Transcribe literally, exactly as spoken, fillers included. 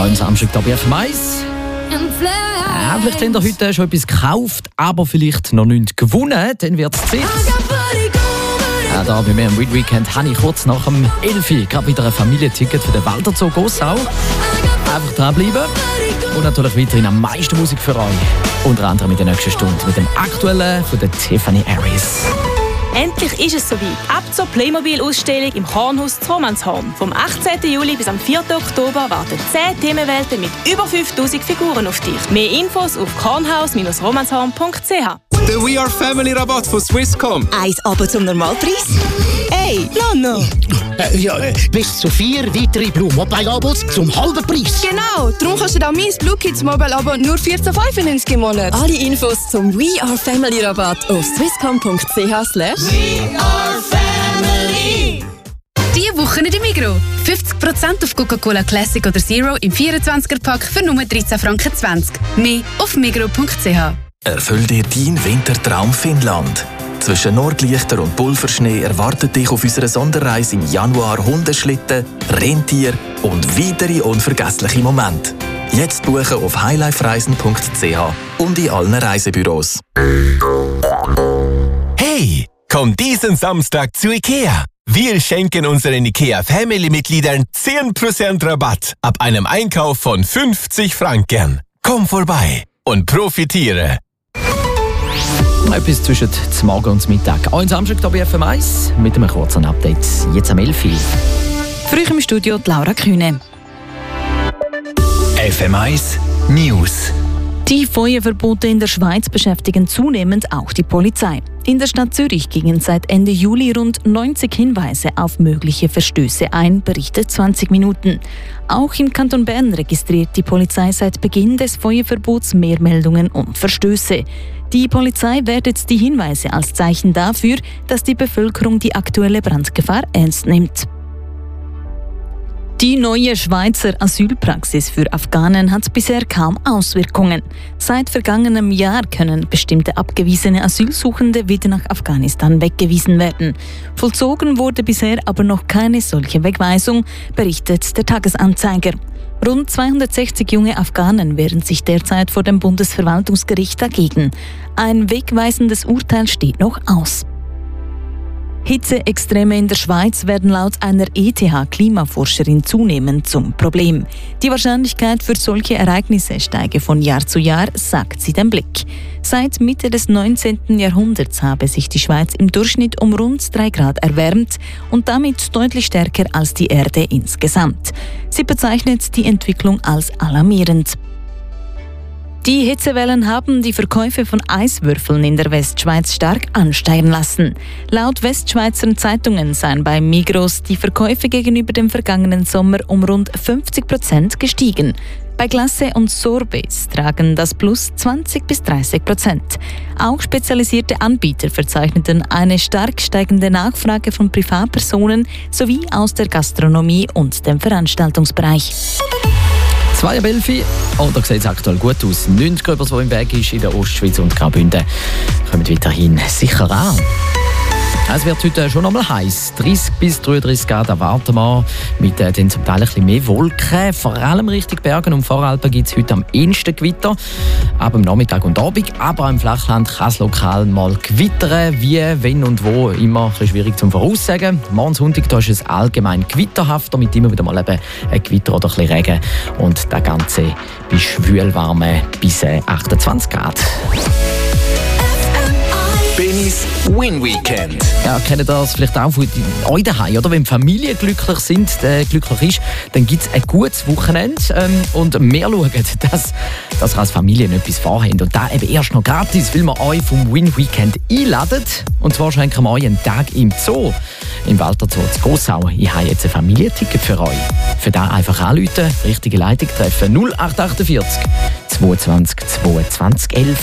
Am Samstag hier bei F M eins. Ja, vielleicht habt ihr heute schon etwas gekauft, aber vielleicht noch nichts gewonnen. Dann wird es Zeit. Ja, da bei mir im Win Weekend habe ich kurz nach dem elf Uhr gerade wieder ein Familienticket für den Walter Zoo Gossau. Einfach dranbleiben. Und natürlich weiterhin am meisten Musik für euch. Unter anderem in der nächsten Stunde mit dem aktuellen von der Tiffany Aries. Endlich ist es soweit. Ab zur Playmobil-Ausstellung im Kornhaus zu Romanshorn. Vom achtzehnten Juli bis am vierten Oktober warten zehn Themenwelten mit über fünftausend Figuren auf dich. Mehr Infos auf kornhaus romanshorn punkt c h. Der We Are Family Rabatt von Swisscom. Eins aber zum Normalpreis? Hey, Nano! Äh, ja, äh, bis zu vier weitere Blue Mobile Abos zum halben Preis. Genau, darum kannst du da mein Blue Kids Mobile Abo nur vierzehn fünfundneunzig im Monat. Alle Infos zum We Are Family Rabatt auf swisscom punkt c h slash We Are Family. Diese Woche in der Migros. fünfzig Prozent auf Coca-Cola Classic oder Zero im vierundzwanziger Pack für nur dreizehn Franken zwanzig. Mehr auf migros punkt c h. Erfüll dir deinen Wintertraum Finnland. Zwischen Nordlichter und Pulverschnee erwartet dich auf unserer Sonderreise im Januar Hundeschlitten, Rentier und weitere unvergessliche Momente. Jetzt buchen auf highlifereisen punkt c h und in allen Reisebüros. Hey, komm diesen Samstag zu IKEA. Wir schenken unseren IKEA-Family-Mitgliedern zehn Prozent Rabatt ab einem Einkauf von fünfzig Franken. Komm vorbei und profitiere. Etwas zwischen dem Morgen und dem Mittag. Auch am Samstag hier bei F M eins mit einem kurzen Update. Jetzt am elf Uhr. Für euch im Studio die Laura Kühne. F M eins News. Die Feuerverbote in der Schweiz beschäftigen zunehmend auch die Polizei. In der Stadt Zürich gingen seit Ende Juli rund neunzig Hinweise auf mögliche Verstöße ein, berichtet zwanzig Minuten. Auch im Kanton Bern registriert die Polizei seit Beginn des Feuerverbots mehr Meldungen und Verstöße. Die Polizei wertet die Hinweise als Zeichen dafür, dass die Bevölkerung die aktuelle Brandgefahr ernst nimmt. Die neue Schweizer Asylpraxis für Afghanen hat bisher kaum Auswirkungen. Seit vergangenem Jahr können bestimmte abgewiesene Asylsuchende wieder nach Afghanistan weggewiesen werden. Vollzogen wurde bisher aber noch keine solche Wegweisung, berichtet der Tagesanzeiger. Rund zweihundertsechzig junge Afghanen wehren sich derzeit vor dem Bundesverwaltungsgericht dagegen. Ein wegweisendes Urteil steht noch aus. Hitzeextreme in der Schweiz werden laut einer E T H-Klimaforscherin zunehmend zum Problem. Die Wahrscheinlichkeit für solche Ereignisse steige von Jahr zu Jahr, sagt sie dem Blick. Seit Mitte des neunzehnten Jahrhunderts habe sich die Schweiz im Durchschnitt um rund drei Grad erwärmt und damit deutlich stärker als die Erde insgesamt. Sie bezeichnet die Entwicklung als alarmierend. Die Hitzewellen haben die Verkäufe von Eiswürfeln in der Westschweiz stark ansteigen lassen. Laut Westschweizer Zeitungen seien bei Migros die Verkäufe gegenüber dem vergangenen Sommer um rund fünfzig Prozent gestiegen. Bei Glace und Sorbets tragen das Plus zwanzig bis dreißig Prozent. Auch spezialisierte Anbieter verzeichneten eine stark steigende Nachfrage von Privatpersonen sowie aus der Gastronomie und dem Veranstaltungsbereich. zwei Uhr elf und da sieht es aktuell gut aus. neunzig Grad, was im Weg ist in der Ostschweiz und Graubünden, kommen weiterhin sicher an. Es wird heute schon einmal heiß. dreißig bis dreiunddreißig Grad erwarten wir. Mit äh, den zum Teil ein bisschen mehr Wolken. Vor allem Richtung Bergen und Voralpen gibt es heute am ehesten Gewitter. Ab am Nachmittag und Abend. Aber im Flachland kann es lokal mal gewittern. Wie, wenn und wo, immer ein bisschen schwierig zu voraussagen. Morgen Sonntag da ist es allgemein gewitterhafter, mit immer wieder mal eben ein Gewitter oder ein bisschen Regen. Und das Ganze bei schwülwarmen bis achtundzwanzig Grad. Bennys Win Weekend. Ja, kennt das vielleicht auch von euch daheim, oder? Wenn Familien glücklich sind, äh, glücklich ist, dann gibt es ein gutes Wochenende. Ähm, und wir schauen, dass, dass ihr als Familie etwas vorhabt. Und da eben erst noch gratis, weil wir euch vom Win Weekend einladen. Und zwar schenken wir euch einen Tag im Zoo. Im Walter Zoo zu Gossau. Ich habe jetzt ein Familienticket für euch. Für das einfach anrufen, richtige Leitung treffen. null acht acht vier, zweiundzwanzig, zweiundzwanzig, elf.